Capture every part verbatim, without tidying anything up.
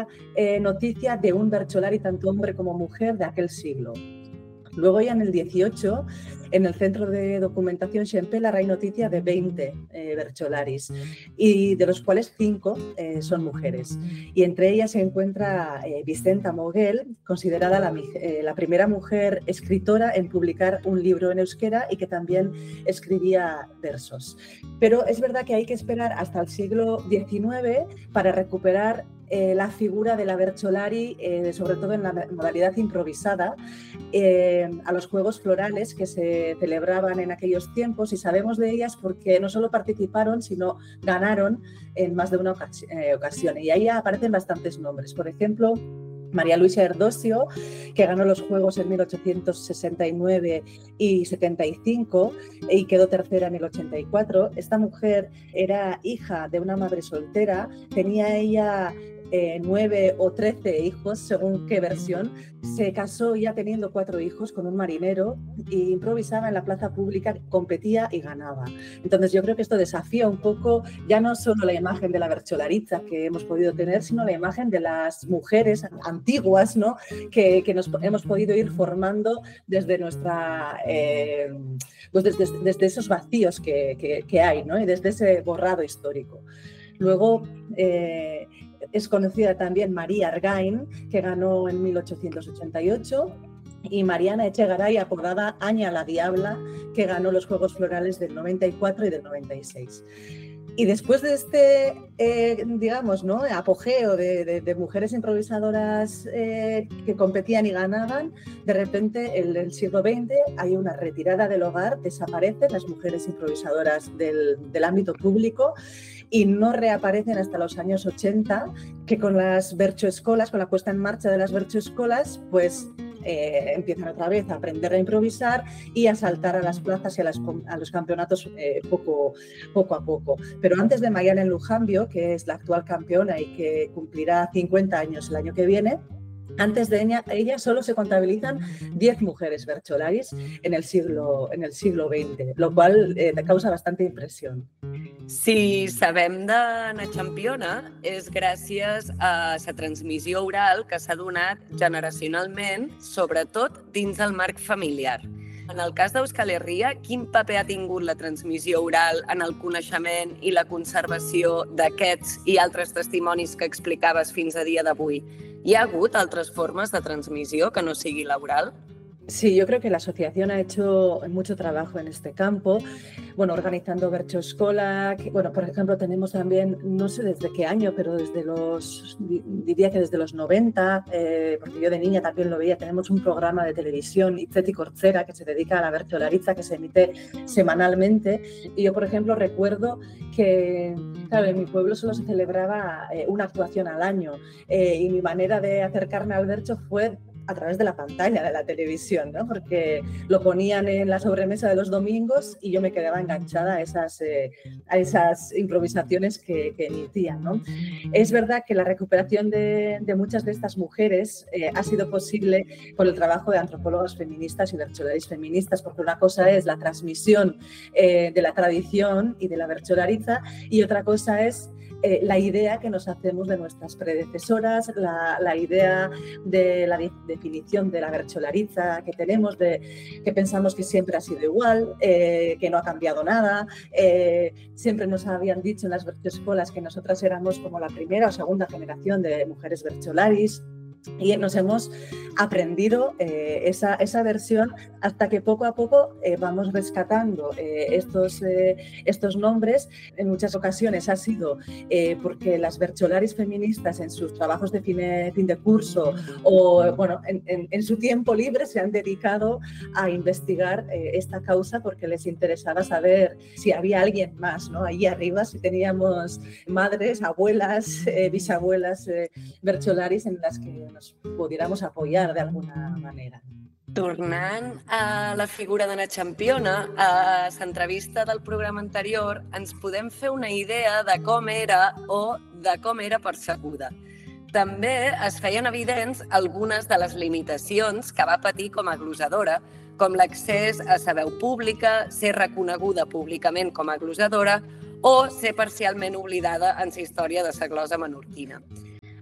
eh, noticia de un Bercholari, tanto hombre como mujer, de aquel siglo. Luego ya en el dieciocho, en el Centro de Documentación Xempel hay noticia de veinte eh, Bercholaris, y de los cuales cinco eh, son mujeres. Y entre ellas se encuentra eh, Vicenta Moguel, considerada la, eh, la primera mujer escritora en publicar un libro en euskera y que también escribía versos. Pero es verdad que hay que esperar hasta el siglo diecinueve para recuperar eh, la figura de la Bercholari, eh, sobre todo en la modalidad improvisada, eh, a los Juegos Florales que se celebraban en aquellos tiempos, y sabemos de ellas porque no solo participaron, sino ganaron en más de una ocasi- eh, ocasión. Y ahí aparecen bastantes nombres. Por ejemplo, María Luisa Erdosio, que ganó los Juegos en mil ochocientos sesenta y nueve y setenta y cinco y quedó tercera en el ochenta y cuatro. Esta mujer era hija de una madre soltera, tenía ella eh, nueve o trece hijos, según qué versión. Se casó ya teniendo cuatro hijos con un marinero e improvisaba en la plaza pública, competía y ganaba. Entonces yo creo que esto desafía un poco ya no solo la imagen de la bercholariza que hemos podido tener, sino la imagen de las mujeres antiguas, ¿no? que, que nos hemos podido ir formando desde nuestra eh, pues desde, desde esos vacíos que, que, que hay, ¿no? Y desde ese borrado histórico. Luego eh, es conocida también María Argain, que ganó en mil ochocientos ochenta y ocho, y Mariana Echegaray, apodada Aña la Diabla, que ganó los Juegos Florales del noventa y cuatro y del noventa y seis. Y después de este, eh, digamos, ¿no? apogeo de, de, de mujeres improvisadoras eh, que competían y ganaban, de repente en el siglo veinte hay una retirada del hogar, desaparecen las mujeres improvisadoras del, del ámbito público y no reaparecen hasta los años ochenta, que con las berchoescolas, con la puesta en marcha de las berchoescolas, pues Eh, empiezan otra vez a aprender a improvisar y a saltar a las plazas y a, las, a los campeonatos eh, poco, poco a poco. Pero antes de Mayalen Lujambio, que es la actual campeona y que cumplirá cincuenta años el año que viene, antes de ella, ella solo se contabilizan diez mujeres bercholaris en el siglo, en el siglo veinte, lo cual eh, causa bastante impresión. Si sabem d'anar Xampiona és gràcies a la transmissió oral que s'ha donat generacionalment, sobretot dins el marc familiar. En el cas d'Euskal Herria, quin paper ha tingut la transmissió oral en el coneixement i la conservació d'aquests i altres testimonis que explicaves fins a dia d'avui? ¿Hi ha hagut altres formes de transmissió que no sigui la oral? Sí, yo creo que la asociación ha hecho mucho trabajo en este campo, bueno, organizando Berchoescola, que, bueno, por ejemplo, tenemos también, no sé desde qué año, pero desde los, diría que desde los noventa, eh, porque yo de niña también lo veía, tenemos un programa de televisión, Itzeti Kortzera, que se dedica a la bercholariza, que se emite semanalmente, y yo, por ejemplo, recuerdo que, claro, en mi pueblo solo se celebraba eh, una actuación al año, eh, y mi manera de acercarme al bercho fue a través de la pantalla de la televisión, ¿no? Porque lo ponían en la sobremesa de los domingos y yo me quedaba enganchada a esas, eh, a esas improvisaciones que, que emitían, ¿no? Es verdad que la recuperación de, de muchas de estas mujeres eh, ha sido posible por el trabajo de antropólogas feministas y bercholaris feministas, porque una cosa es la transmisión eh, de la tradición y de la bercholariza y otra cosa es Eh, la idea que nos hacemos de nuestras predecesoras, la, la idea de la de, definición de la bercholariza que tenemos, de, que pensamos que siempre ha sido igual, eh, que no ha cambiado nada. Eh, siempre nos habían dicho en las berchoescolas que nosotras éramos como la primera o segunda generación de mujeres bercholaris. Y nos hemos aprendido eh, esa, esa versión hasta que poco a poco eh, vamos rescatando eh, estos, eh, estos nombres. En muchas ocasiones ha sido eh, porque las bercholaris feministas en sus trabajos de fin de, fin de curso o bueno, en, en, en su tiempo libre se han dedicado a investigar eh, esta causa porque les interesaba saber si había alguien más, ¿no? Allí arriba, si teníamos madres, abuelas, eh, bisabuelas eh, bercholaris en las que nos pudiéramos apoyar de alguna manera. Tornant a la figura d'Anna Xampiona, a l'entrevista del programa anterior ens podem fer una idea de com era o de com era percebuda. També es feien evidents algunes de les limitacions que va patir com a glosadora, com l'accés a la veu pública, ser reconeguda públicament com a glosadora o ser parcialment oblidada en la història de la glosa menorquina.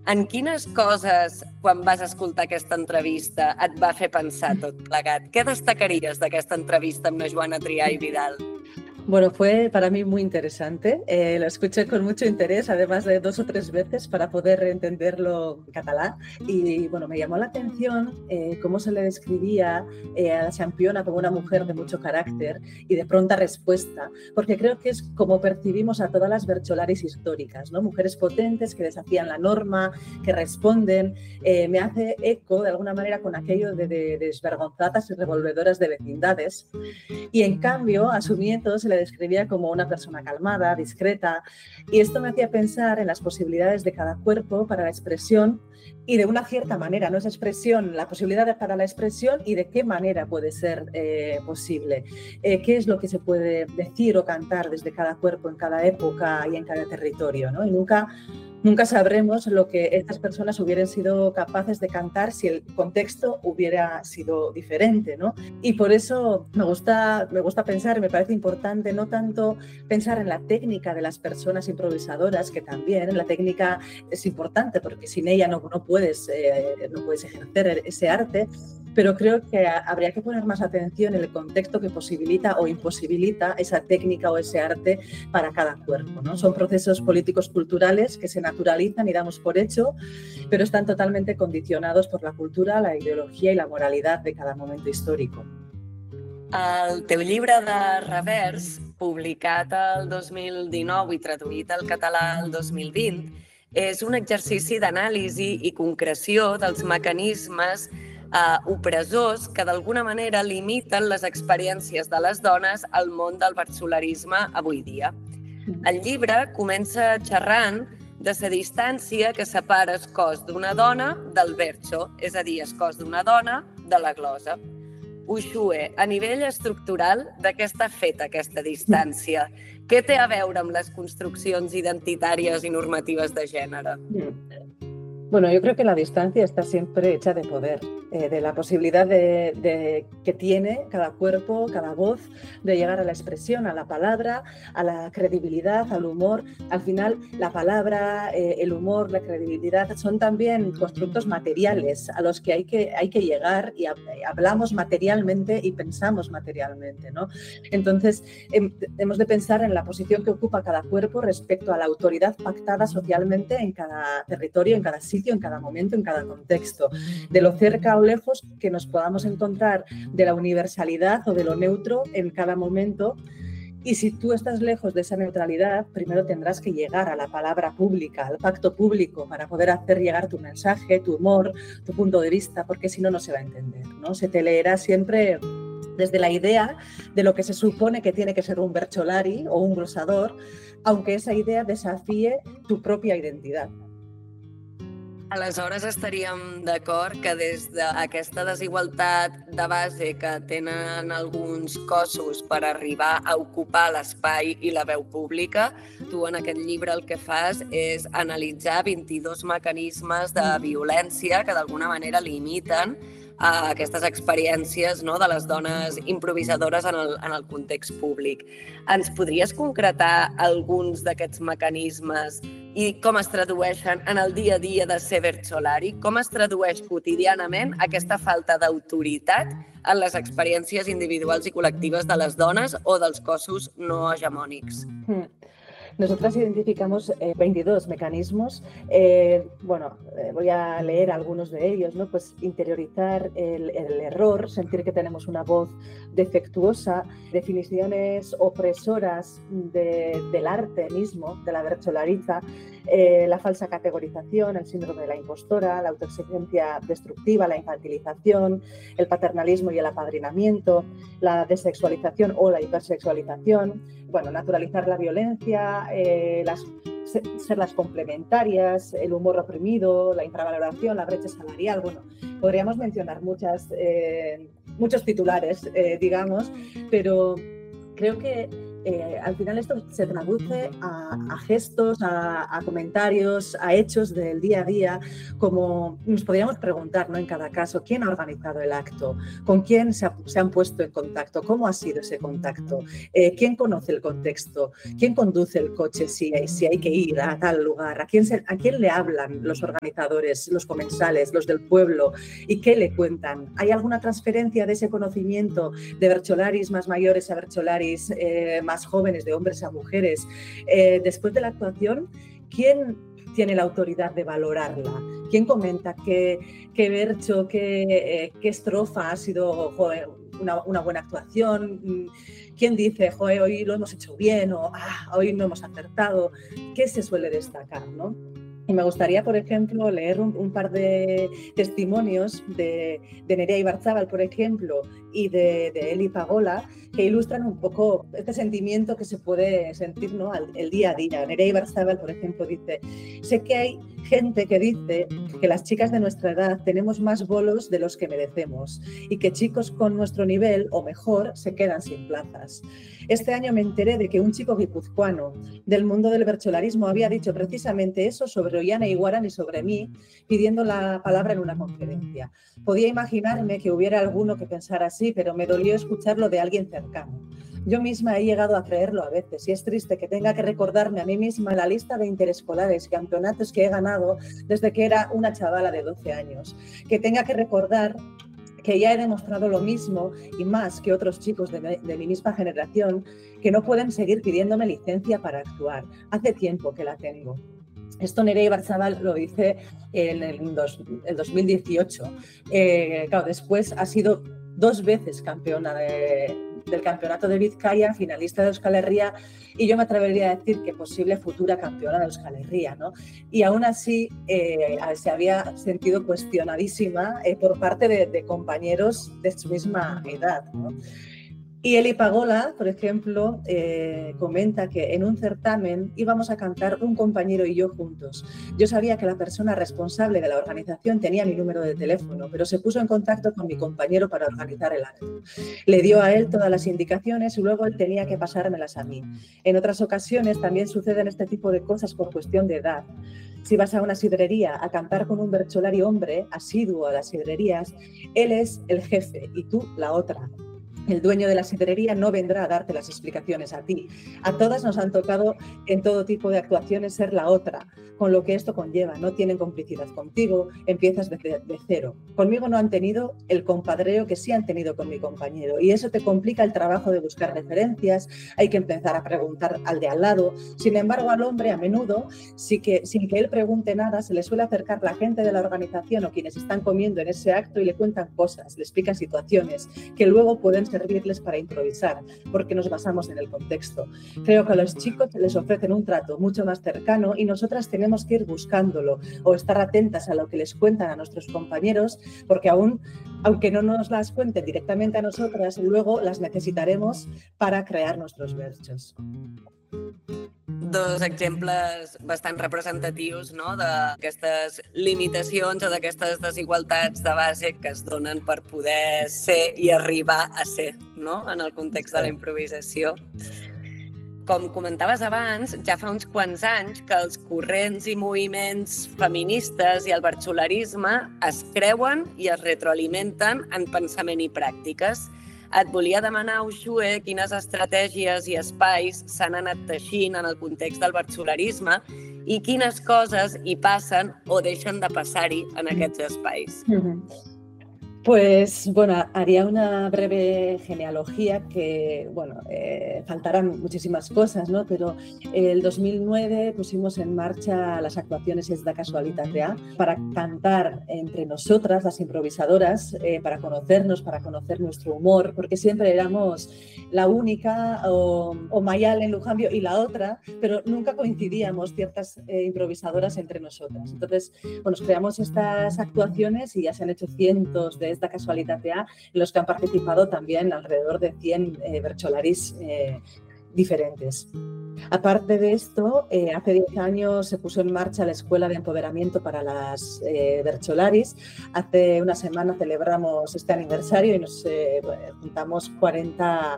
En quines coses, quan vas escoltar aquesta entrevista, et va fer pensar tot plegat? Què destacaries d'aquesta entrevista amb la Joana Triay Vidal? Bueno, fue para mí muy interesante. Eh, lo escuché con mucho interés, además de dos o tres veces para poder entenderlo en catalán. Y bueno, me llamó la atención eh, cómo se le describía eh, a la Championa como una mujer de mucho carácter y de pronta respuesta, porque creo que es como percibimos a todas las Bercholaris históricas, ¿no? Mujeres potentes que desafían la norma, que responden. Eh, me hace eco de alguna manera con aquello de, de, de desvergonzadas y revolvedoras de vecindades. Y en cambio, a su nieto se le describía como una persona calmada, discreta, y esto me hacía pensar en las posibilidades de cada cuerpo para la expresión y de una cierta manera, no es expresión, la posibilidad para la expresión y de qué manera puede ser eh, posible, eh, qué es lo que se puede decir o cantar desde cada cuerpo en cada época y en cada territorio, ¿no? Y nunca Nunca sabremos lo que estas personas hubieran sido capaces de cantar si el contexto hubiera sido diferente, ¿no? Y por eso me gusta, me gusta pensar, me parece importante no tanto pensar en la técnica de las personas improvisadoras, que también la técnica es importante porque sin ella no, no, puedes, eh, no puedes ejercer ese arte, pero creo que habría que poner más atención en el contexto que posibilita o imposibilita esa técnica o ese arte para cada cuerpo, ¿no? Son procesos políticos culturales que se naturalizan y damos por hecho, pero están totalmente condicionados por la cultura, la ideología y la moralidad de cada momento històric. El teu llibre de revers, publicat el dos mil dinou i traduït al català el dos mil vint, és un exercici d'anàlisi i concreció dels mecanismes Uh, opressors que d'alguna manera limiten les experiències de les dones al món del versolarisme avui dia. El llibre comença xerrant de la distància que separa el cos d'una dona del verso, és a dir, el cos d'una dona de la glosa. Uxue, a nivell estructural, de què està feta aquesta distància? Què té a veure amb les construccions identitàries i normatives de gènere? Bueno, yo creo que la distancia está siempre hecha de poder, eh, de la posibilidad de, de, que tiene cada cuerpo, cada voz, de llegar a la expresión, a la palabra, a la credibilidad, al humor. Al final, la palabra, eh, el humor, la credibilidad son también constructos materiales a los que hay que, hay que llegar y hablamos materialmente y pensamos materialmente, ¿no? Entonces, hem, hemos de pensar en la posición que ocupa cada cuerpo respecto a la autoridad pactada socialmente en cada territorio, en cada sitio, en cada momento, en cada contexto, de lo cerca o lejos que nos podamos encontrar de la universalidad o de lo neutro en cada momento. Y si tú estás lejos de esa neutralidad, primero tendrás que llegar a la palabra pública, al pacto público, para poder hacer llegar tu mensaje, tu humor, tu punto de vista, porque si no, no se va a entender, ¿no? Se te leerá siempre desde la idea de lo que se supone que tiene que ser un bercholari o un glosador, aunque esa idea desafíe tu propia identidad. Aleshores estaríem d'acord que des d'aquesta desigualtat de base que tenen alguns cossos per arribar a ocupar l'espai i la veu pública, tu en aquest llibre el que fas és analitzar vint-i-dos mecanismes de violència que d'alguna manera limiten a aquestes experiències, no, de les dones improvisadores en el, en el context públic. Ens podries concretar alguns d'aquests mecanismes i com es tradueixen en el dia a dia de ser bercholari? Com es tradueix quotidianament aquesta falta d'autoritat en les experiències individuals i col·lectives de les dones o dels cossos no hegemònics? Mm. Nosotras identificamos eh, veintidós mecanismos. Eh, bueno, eh, voy a leer algunos de ellos, ¿no? Pues interiorizar el, el error, sentir que tenemos una voz defectuosa, definiciones opresoras de, del arte mismo, de la bercholariza, eh, la falsa categorización, el síndrome de la impostora, la autoexigencia destructiva, la infantilización, el paternalismo y el apadrinamiento, la desexualización o la hipersexualización, bueno, naturalizar la violencia, eh, las, ser las complementarias, el humor oprimido, la infravaloración, la brecha salarial. Bueno, podríamos mencionar muchas, eh, muchos titulares, eh, digamos, pero creo que eh, al final esto se traduce a, a gestos, a, a comentarios, a hechos del día a día, como nos podríamos preguntar, ¿no? En cada caso, ¿quién ha organizado el acto? ¿Con quién se, ha, se han puesto en contacto? ¿Cómo ha sido ese contacto? Eh, ¿Quién conoce el contexto? ¿Quién conduce el coche si hay, si hay que ir a tal lugar? ¿A quién, se, ¿A quién le hablan los organizadores, los comensales, los del pueblo? ¿Y qué le cuentan? ¿Hay alguna transferencia de ese conocimiento de bercholaris más mayores a bercholaris eh, más jóvenes, de hombres a mujeres? Eh, después de la actuación, ¿quién tiene la autoridad de valorarla? ¿Quién comenta qué, qué bercho, qué, eh, qué estrofa ha sido joder, una, una buena actuación? ¿Quién dice, joder, hoy lo hemos hecho bien o ah, hoy no hemos acertado? ¿Qué se suele destacar, no? Y me gustaría, por ejemplo, leer un, un par de testimonios de, de Nerea Ibarzábal, por ejemplo, y de, de Eli Pagola, que ilustran un poco este sentimiento que se puede sentir, ¿no? Al, el día a día. Nerea Ibarzábal, por ejemplo, dice: sé que hay gente que dice que las chicas de nuestra edad tenemos más bolos de los que merecemos y que chicos con nuestro nivel o mejor se quedan sin plazas. Este año me enteré de que un chico guipuzcoano del mundo del bercholarismo había dicho precisamente eso sobre Ollana Iguaran y sobre mí, pidiendo la palabra en una conferencia. Podía imaginarme que hubiera alguno que pensara así, pero me dolió escucharlo de alguien cercano. Yo misma he llegado a creerlo a veces y es triste que tenga que recordarme a mí misma la lista de interescolares y campeonatos que he ganado desde que era una chavala de doce años, que tenga que recordar que ya he demostrado lo mismo y más que otros chicos de, de mi misma generación, que no pueden seguir pidiéndome licencia para actuar. Hace tiempo que la tengo. Esto Nerea Ibarzábal lo dice en el, dos, el dos mil dieciocho. Eh, claro, después ha sido dos veces campeona de, del Campeonato de Vizcaya, finalista de Euskal Herria, y yo me atrevería a decir que posible futura campeona de Euskal Herria, ¿no? Y aún así eh, se había sentido cuestionadísima eh, por parte de, de compañeros de su misma edad, ¿no? Y Eli Pagola, por ejemplo, eh, comenta que en un certamen íbamos a cantar un compañero y yo juntos. Yo sabía que la persona responsable de la organización tenía mi número de teléfono, pero se puso en contacto con mi compañero para organizar el acto. Le dio a él todas las indicaciones y luego él tenía que pasármelas a mí. En otras ocasiones también suceden este tipo de cosas por cuestión de edad. Si vas a una sidrería a cantar con un bercholari hombre, asiduo a las sidrerías, él es el jefe y tú la otra. El dueño de la sidrería no vendrá a darte las explicaciones a ti. A todas nos han tocado en todo tipo de actuaciones ser la otra, con lo que esto conlleva. No tienen complicidad contigo, empiezas de, de cero. Conmigo no han tenido el compadreo que sí han tenido con mi compañero y eso te complica el trabajo de buscar referencias, hay que empezar a preguntar al de al lado. Sin embargo, al hombre a menudo, sí que, sin que él pregunte nada, se le suele acercar la gente de la organización o quienes están comiendo en ese acto y le cuentan cosas, le explican situaciones que luego pueden ser servirles para improvisar, porque nos basamos en el contexto. Creo que a los chicos les ofrecen un trato mucho más cercano y nosotras tenemos que ir buscándolo o estar atentas a lo que les cuentan a nuestros compañeros, porque aún, aunque no nos las cuenten directamente a nosotras, luego las necesitaremos para crear nuestros berchos. Dos exemples bastant representatius, no?, d'aquestes limitacions o d'aquestes desigualtats de base que es donen per poder ser i arribar a ser, no?, en el context de la improvisació. Com comentaves abans, ja fa uns quants anys que els corrents i moviments feministes i el bercholarisme es creuen i es retroalimenten en pensament i pràctiques. Et volia demanar, Uxue, quines estratègies i espais s'han anat teixint en el context del bercholarisme i quines coses hi passen o deixen de passar-hi en aquests espais. Uh-huh. Pues, bueno, haría una breve genealogía que, bueno, eh, faltarán muchísimas cosas, ¿no? Pero el dos mil nueve pusimos en marcha las actuaciones Es da Casualitatea para cantar entre nosotras, las improvisadoras, eh, para conocernos, para conocer nuestro humor, porque siempre éramos la única o, o Mayal en Lujambio y la otra, pero nunca coincidíamos ciertas eh, improvisadoras entre nosotras. Entonces, bueno, creamos estas actuaciones y ya se han hecho cientos de esta Casualitatea, en los que han participado también alrededor de cien eh, bercholaris eh, diferentes. Aparte de esto, eh, hace diez años se puso en marcha la Escuela de Empoderamiento para las eh, bercholaris. Hace una semana celebramos este aniversario y nos eh, juntamos cuarenta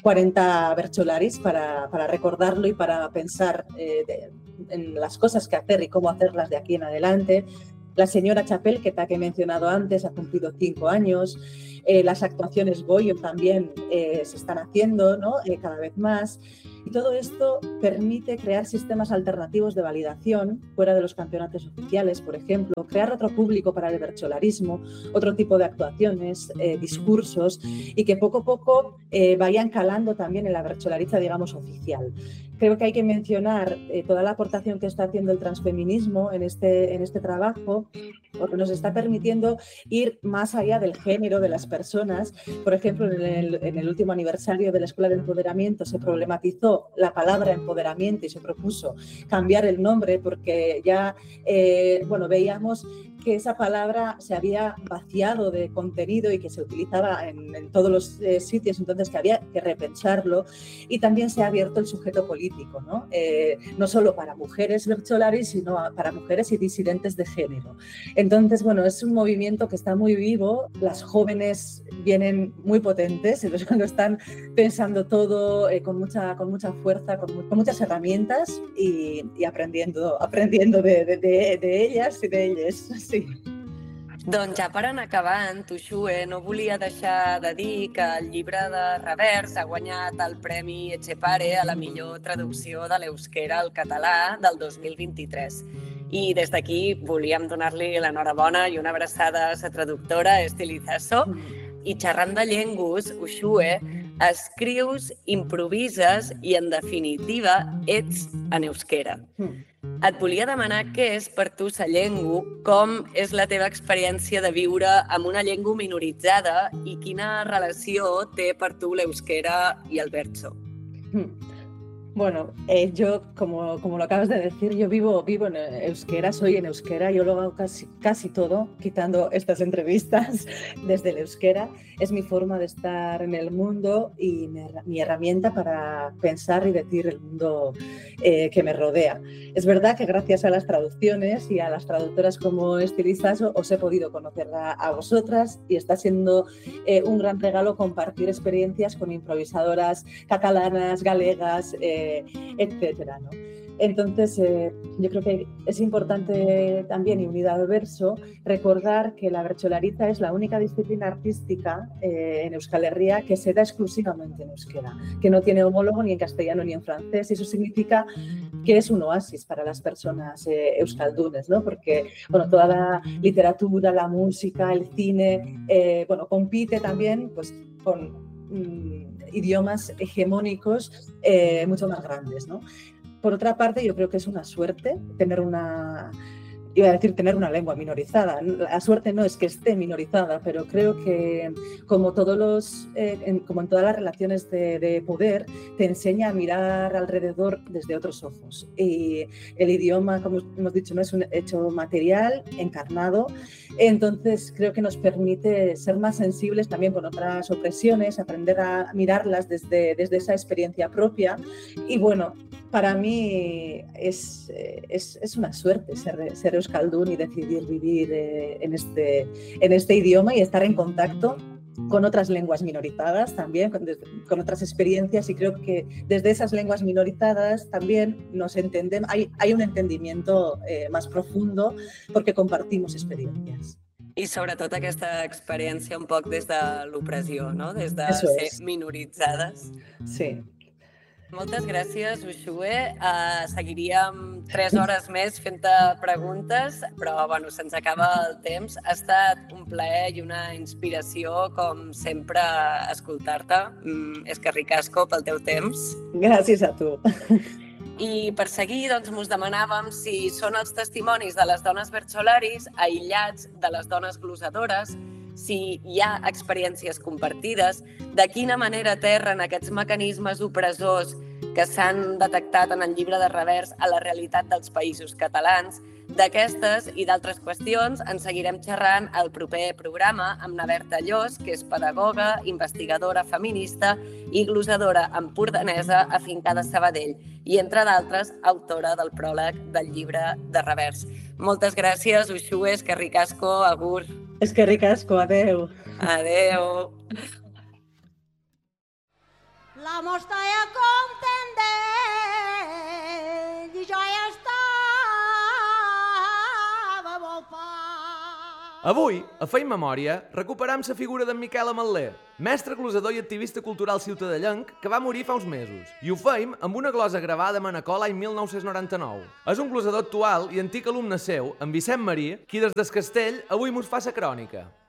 cuarenta bercholaris para, para recordarlo y para pensar eh, de, en las cosas que hacer y cómo hacerlas de aquí en adelante. La señora Chapelqueta, que he mencionado antes, ha cumplido cinco años. Eh, las actuaciones Goyo también eh, se están haciendo, ¿no? eh, cada vez más. Y todo esto permite crear sistemas alternativos de validación fuera de los campeonatos oficiales, por ejemplo, crear otro público para el bercholarismo, otro tipo de actuaciones, eh, discursos, y que poco a poco eh, vayan calando también en la bercholariza, digamos, oficial. Creo que hay que mencionar eh, toda la aportación que está haciendo el transfeminismo en este, en este trabajo, porque nos está permitiendo ir más allá del género de las personas. Por ejemplo, en el, en el último aniversario de la Escuela de Empoderamiento se problematizó la palabra empoderamiento y se propuso cambiar el nombre porque ya eh, bueno, veíamos que esa palabra se había vaciado de contenido y que se utilizaba en, en todos los eh, sitios, entonces que había que repensarlo, y también se ha abierto el sujeto político, ¿no? Eh, no solo para mujeres bercholaris, sino para mujeres y disidentes de género. Entonces, bueno, es un movimiento que está muy vivo, las jóvenes vienen muy potentes, y lo están pensando todo eh, con, mucha, con mucha fuerza, con, con muchas herramientas y, y aprendiendo, aprendiendo de, de, de, de ellas y de ellas. Sí. Doncs ja per anar acabant, Uxue, no volia deixar de dir que el llibre de Revers ha guanyat el Premi Etxepare a la millor traducció de l'euskera al català del dos mil vint-i-tres. I des d'aquí volíem donar-li l'enhorabona i una abraçada a la traductora Esti Lizaso. I xerrant de llengües, Uxue, escrius, improvises i, en definitiva, ets en euskera. Et volia demanar què és per tu la llengua, com és la teva experiència de viure amb una llengua minoritzada i quina relació té per tu l'euskera i el bercho. Bueno, eh, yo, como, como lo acabas de decir, yo vivo, vivo en euskera, soy en euskera, yo lo hago casi, casi todo, quitando estas entrevistas desde el euskera. Es mi forma de estar en el mundo y mi, mi herramienta para pensar y decir el mundo eh, que me rodea. Es verdad que gracias a las traducciones y a las traductoras como Esti Lizaso os he podido conocer a, a vosotras, y está siendo eh, un gran regalo compartir experiencias con improvisadoras catalanas, galegas, eh, etcétera, ¿no? Entonces, eh, yo creo que es importante también, y unida al verso, recordar que la bercholariza es la única disciplina artística eh, en Euskal Herria que se da exclusivamente en euskera, que no tiene homólogo ni en castellano ni en francés, y eso significa que es un oasis para las personas eh, euskaldunes, ¿no? Porque, bueno, toda la literatura, la música, el cine, eh, bueno, compite también, pues, con mmm, idiomas hegemónicos eh, mucho más grandes, ¿no? Por otra parte, yo creo que es una suerte tener una, iba a decir tener una lengua minorizada. La suerte no es que esté minorizada, pero creo que como, todos los, eh, en, como en todas las relaciones de, de poder, te enseña a mirar alrededor desde otros ojos. Y el idioma, como hemos dicho, no es un hecho material, encarnado. Entonces, creo que nos permite ser más sensibles también con otras opresiones, aprender a mirarlas desde, desde esa experiencia propia. Y bueno, para mí es, es, es una suerte ser, ser euskaldun y decidir vivir eh, en, este, en este idioma y estar en contacto con otras lenguas minorizadas también, con, con otras experiencias, y creo que desde esas lenguas minorizadas también nos entendemos, hay, hay un entendimiento eh, más profundo porque compartimos experiencias. I sobretot aquesta experiència un poc des de l'opressió, no? Des de Eso ser es. minoritzades. Sí. Moltes gràcies, Uxue. Uh, seguiríem tres hores més fent-te preguntes, però bueno, se'ns acaba el temps. Ha estat un plaer i una inspiració, com sempre, escoltar-te. Mm, és que ricasco pel teu temps. Gràcies a tu. I per seguir, doncs, mos demanàvem si són els testimonis de les dones bercholaris aïllats de les dones glosadores, si hi ha experiències compartides, de quina manera aterren aquests mecanismes opressors que s'han detectat en el llibre de Revers a la realitat dels països catalans. D'aquestes i d'altres qüestions en seguirem xerrant al proper programa amb na Berta Llos, que és pedagoga, investigadora feminista i glosadora empordanesa afincada a Sabadell i, entre d'altres, autora del pròleg del llibre de Revers. Moltes gràcies, Uxue, és que ricasco, agur. És que ricasco, adeu. Adeu. la mostaia content d'ell i jo ja estava molt fart. Avui, a Feim Memòria, recuperam la figura d'en Miquel Ametler, mestre glosador i activista cultural ciutadellenc que va morir fa uns mesos. I ho feim amb una glosa gravada a Manacor l'any mil nou-cents noranta-nou. És un glosador actual i antic alumne seu, en Vicent Marí, qui des del castell avui mos fa sa crònica.